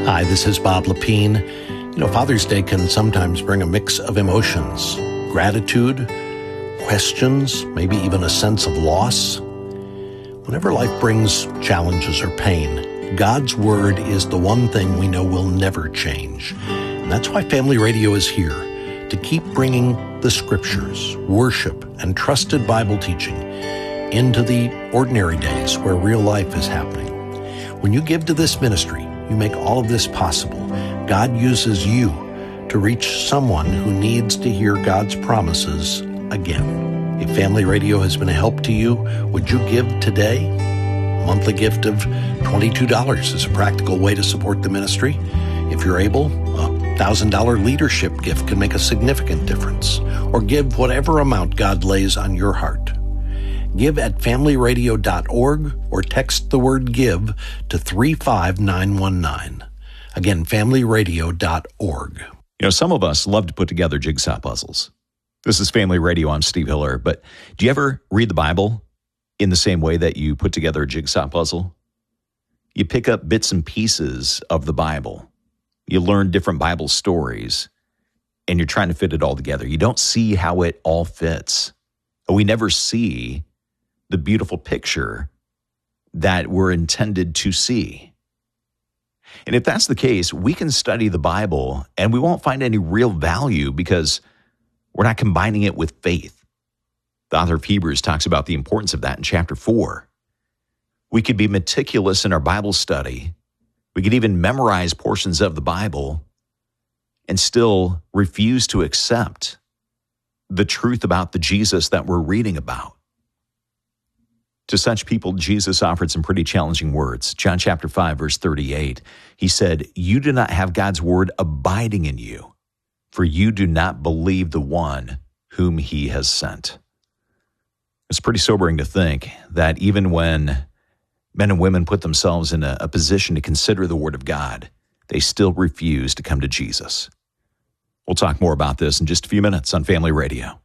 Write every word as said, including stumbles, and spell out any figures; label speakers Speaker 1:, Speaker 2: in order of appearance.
Speaker 1: Hi, this is Bob Lepine. You know, Father's Day can sometimes bring a mix of emotions, gratitude, questions, maybe even a sense of loss. Whenever life brings challenges or pain, God's Word is the one thing we know will never change. And that's why Family Radio is here, to keep bringing the Scriptures, worship, and trusted Bible teaching into the ordinary days where real life is happening. When you give to this ministry, you make all of this possible. God uses you to reach someone who needs to hear God's promises again. If Family Radio has been a help to you, would you give today? A monthly gift of twenty-two dollars is a practical way to support the ministry. If you're able, a one thousand dollars leadership gift can make a significant difference. Or give whatever amount God lays on your heart. Give at family radio dot org or text the word GIVE to three five nine one nine. Again, family radio dot org.
Speaker 2: You know, some of us love to put together jigsaw puzzles. This is Family Radio. I'm Steve Hiller. But do you ever read the Bible in the same way that you put together a jigsaw puzzle? You pick up bits and pieces of the Bible. You learn different Bible stories, and you're trying to fit it all together. You don't see how it all fits. We never see the beautiful picture that we're intended to see. And if that's the case, we can study the Bible and we won't find any real value because we're not combining it with faith. The author of Hebrews talks about the importance of that in chapter four. We could be meticulous in our Bible study. We could even memorize portions of the Bible and still refuse to accept the truth about the Jesus that we're reading about. To such people, Jesus offered some pretty challenging words. John chapter five, verse thirty-eight, he said, "You do not have God's word abiding in you, for you do not believe the one whom he has sent." It's pretty sobering to think that even when men and women put themselves in a, a position to consider the word of God, they still refuse to come to Jesus. We'll talk more about this in just a few minutes on Family Radio.